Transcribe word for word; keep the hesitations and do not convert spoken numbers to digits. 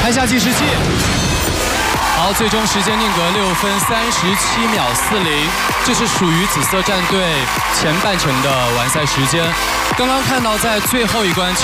拍下计时器。好，最终时间定格六分三十七秒四零，这是属于紫色战队前半程的完赛时间。刚刚看到在最后一关。